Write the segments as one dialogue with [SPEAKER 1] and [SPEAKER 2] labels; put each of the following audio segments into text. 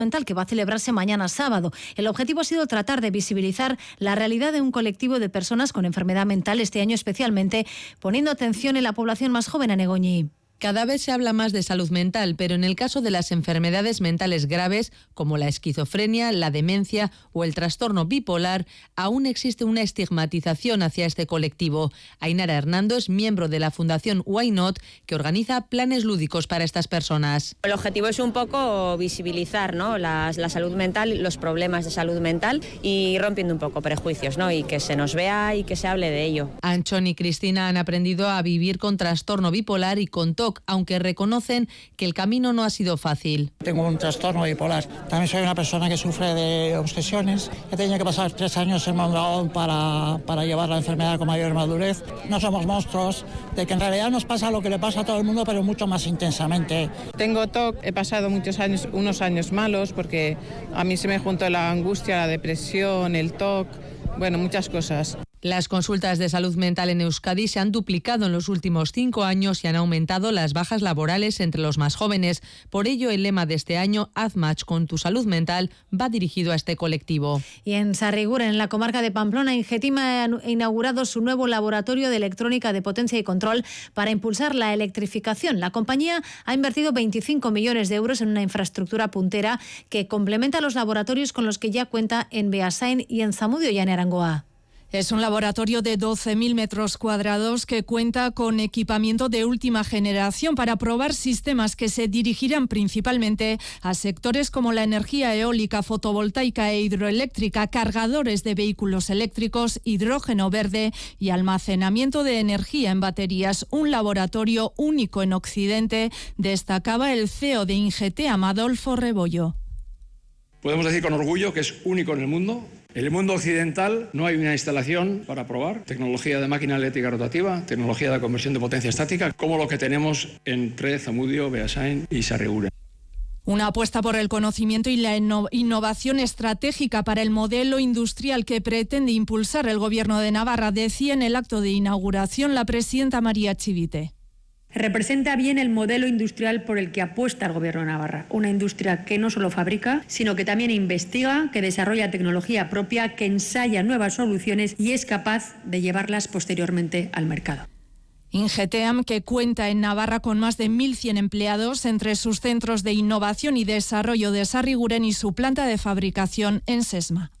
[SPEAKER 1] mental que va a celebrarse mañana sábado. El objetivo ha sido tratar de visibilizar la realidad de un colectivo de personas con enfermedad mental este año, especialmente poniendo atención en la población más joven, en Egoñi.
[SPEAKER 2] Cada vez se habla más de salud mental, pero en el caso de las enfermedades mentales graves, como la esquizofrenia, la demencia o el trastorno bipolar, aún existe una estigmatización hacia este colectivo. Ainara Hernando es miembro de la Fundación Why Not, que organiza planes lúdicos para estas personas.
[SPEAKER 3] El objetivo es un poco visibilizar, ¿no?, la salud mental, los problemas de salud mental y rompiendo un poco prejuicios, ¿no?, y que se nos vea y que se hable de ello.
[SPEAKER 2] Anchón y Cristina han aprendido a vivir con trastorno bipolar y con TOC, aunque reconocen que el camino no ha sido fácil.
[SPEAKER 4] Tengo un trastorno bipolar. También soy una persona que sufre de obsesiones. He tenido que pasar 3 años en Mondragón para llevar la enfermedad con mayor madurez. No somos monstruos, de que en realidad nos pasa lo que le pasa a todo el mundo, pero mucho más intensamente.
[SPEAKER 5] Tengo TOC, he pasado unos años malos, porque a mí se me juntó la angustia, la depresión, el TOC, bueno, muchas cosas.
[SPEAKER 2] Las consultas de salud mental en Euskadi se han duplicado en los últimos 5 años y han aumentado las bajas laborales entre los más jóvenes. Por ello, el lema de este año, Haz match con tu salud mental, va dirigido a este colectivo.
[SPEAKER 1] Y en Sarriguren, en la comarca de Pamplona, Ingetim ha inaugurado su nuevo laboratorio de electrónica de potencia y control para impulsar la electrificación. La compañía ha invertido 25 millones de euros en una infraestructura puntera que complementa los laboratorios con los que ya cuenta en Beasain y en Zamudio y en Arangoa.
[SPEAKER 6] Es un laboratorio de 12.000 metros cuadrados que cuenta con equipamiento de última generación para probar sistemas que se dirigirán principalmente a sectores como la energía eólica, fotovoltaica e hidroeléctrica, cargadores de vehículos eléctricos, hidrógeno verde y almacenamiento de energía en baterías. Un laboratorio único en Occidente, destacaba el CEO de Ingeteam, Adolfo Rebollo.
[SPEAKER 7] Podemos decir con orgullo que es único en el mundo. En el mundo occidental no hay una instalación para probar tecnología de máquina eléctrica rotativa, tecnología de conversión de potencia estática, como lo que tenemos entre Zamudio, Beasain y Sarriguren.
[SPEAKER 6] Una apuesta por el conocimiento y la innovación estratégica para el modelo industrial que pretende impulsar el Gobierno de Navarra, decía en el acto de inauguración la presidenta María Chivite.
[SPEAKER 8] Representa bien el modelo industrial por el que apuesta el Gobierno de Navarra. Una industria que no solo fabrica, sino que también investiga, que desarrolla tecnología propia, que ensaya nuevas soluciones y es capaz de llevarlas posteriormente al mercado.
[SPEAKER 6] Ingeteam, que cuenta en Navarra con más de 1.100 empleados entre sus centros de innovación y desarrollo de Sarriguren y su planta de fabricación en Sesma.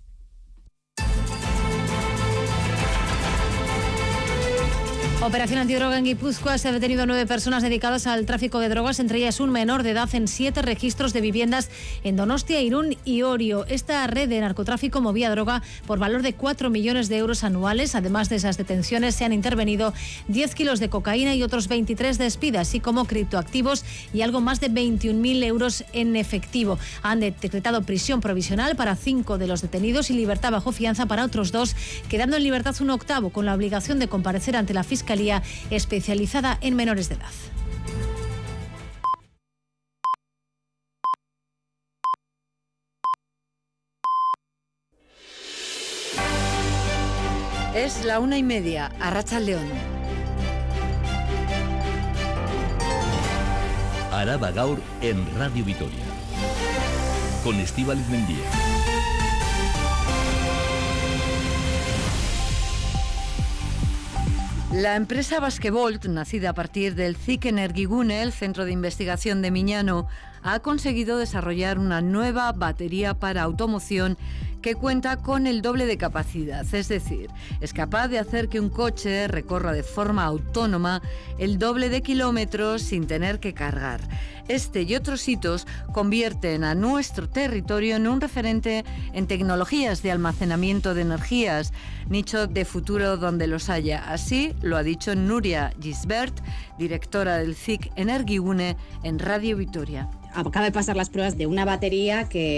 [SPEAKER 1] Operación antidroga en Guipúzcoa. Se ha detenido a 9 personas dedicadas al tráfico de drogas, entre ellas un menor de edad, en 7 registros de viviendas en Donostia, Irún y Orio. Esta red de narcotráfico movía droga por valor de 4 millones de euros anuales. Además de esas detenciones, se han intervenido 10 kilos de cocaína y otros 23 de speed, así como criptoactivos y algo más de 21.000 euros en efectivo. Han decretado prisión provisional para 5 de los detenidos y libertad bajo fianza para otros 2, quedando en libertad un octavo, con la obligación de comparecer ante la Fiscalía especializada en menores de edad.
[SPEAKER 9] Es la 1:30, Arratsaldeon.
[SPEAKER 10] Araba Gaur en Radio Vitoria, con Estíbaliz Mendía.
[SPEAKER 9] La empresa Basquevolt, nacida a partir del CIC Energigune, el centro de investigación de Miñano, ha conseguido desarrollar una nueva batería para automoción que cuenta con el doble de capacidad, es decir, es capaz de hacer que un coche recorra de forma autónoma el doble de kilómetros sin tener que cargar. Este y otros hitos convierten a nuestro territorio en un referente en tecnologías de almacenamiento de energías, nicho de futuro donde los haya. Así lo ha dicho Nuria Gisbert, directora del CIC Energigune en Radio Vitoria.
[SPEAKER 11] Acaba de pasar las pruebas de una batería que